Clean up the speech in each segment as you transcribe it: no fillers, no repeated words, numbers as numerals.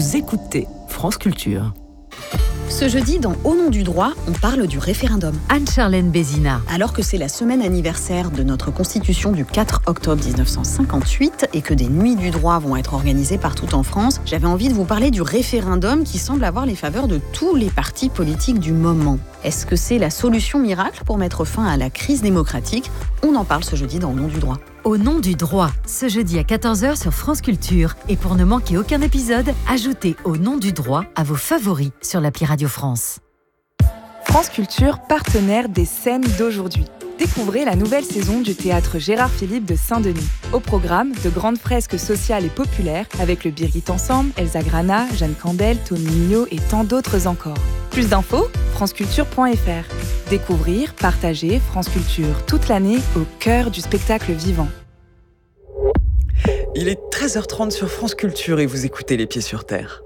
Vous écoutez France Culture. Ce jeudi, dans Au nom du droit, on parle du référendum. Anne-Charlène Bézina. Alors que c'est la semaine anniversaire de notre Constitution du 4 octobre 1958 et que des nuits du droit vont être organisées partout en France, j'avais envie de vous parler du référendum qui semble avoir les faveurs de tous les partis politiques du moment. Est-ce que c'est la solution miracle pour mettre fin à la crise démocratique ? On en parle ce jeudi dans Au nom du droit. Au nom du droit, ce jeudi à 14h sur France Culture. Et pour ne manquer aucun épisode, ajoutez Au nom du droit à vos favoris sur l'appli Radio France. France Culture, partenaire des scènes d'aujourd'hui. Découvrez la nouvelle saison du théâtre Gérard Philipe de Saint-Denis. Au programme, de grandes fresques sociales et populaires avec le Birgit Ensemble, Elsa Grana, Jeanne Candel, Tony Mignot et tant d'autres encore. Plus d'infos, franceculture.fr. Découvrir, partager France Culture toute l'année au cœur du spectacle vivant. Il est 13h30 sur France Culture et vous écoutez Les Pieds sur Terre.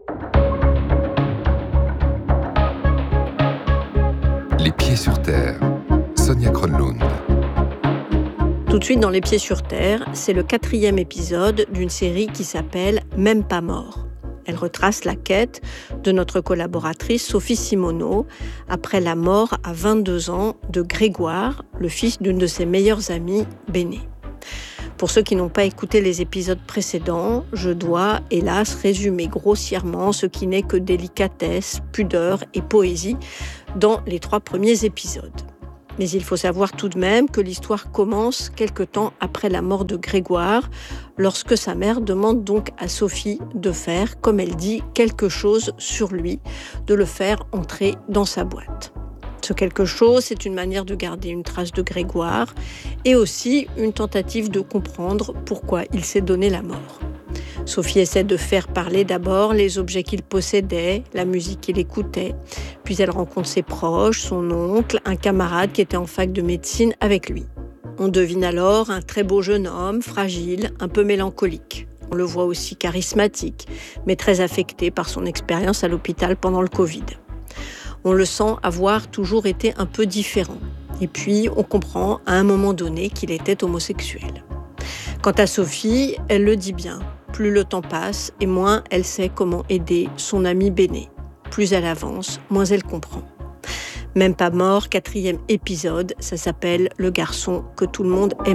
Les Pieds sur Terre, Sonia Kronlund. Tout de suite dans Les Pieds sur Terre, c'est le 4e épisode d'une série qui s'appelle « Même pas mort ». Elle retrace la quête de notre collaboratrice Sophie Simoneau après la mort à 22 ans de Grégoire, le fils d'une de ses meilleures amies, Béné. Pour ceux qui n'ont pas écouté les épisodes précédents, je dois, hélas, résumer grossièrement ce qui n'est que délicatesse, pudeur et poésie dans les 3 premiers épisodes. Mais il faut savoir tout de même que l'histoire commence quelque temps après la mort de Grégoire, lorsque sa mère demande donc à Sophie de faire, comme elle dit, quelque chose sur lui, de le faire entrer dans sa boîte. Ce quelque chose, c'est une manière de garder une trace de Grégoire et aussi une tentative de comprendre pourquoi il s'est donné la mort. Sophie essaie de faire parler d'abord les objets qu'il possédait, la musique qu'il écoutait, puis elle rencontre ses proches, son oncle, un camarade qui était en fac de médecine avec lui. On devine alors un très beau jeune homme, fragile, un peu mélancolique. On le voit aussi charismatique, mais très affecté par son expérience à l'hôpital pendant le Covid. On le sent avoir toujours été un peu différent. Et puis, on comprend à un moment donné qu'il était homosexuel. Quant à Sophie, elle le dit bien. Plus le temps passe et moins elle sait comment aider son amie Béné. Plus elle avance, moins elle comprend. Même pas mort, 4e épisode, ça s'appelle « Le garçon que tout le monde aimait ».